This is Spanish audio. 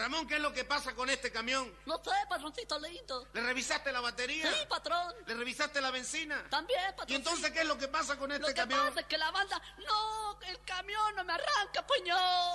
Ramón, ¿qué es lo que pasa con este camión? No sé, patroncito lindo. ¿Le revisaste la batería? Sí, patrón. ¿Le revisaste la benzina? También, patrón. ¿Y entonces qué es lo que pasa con este Lo que camión? pasa es que la banda... No, el camión no me arranca, puño.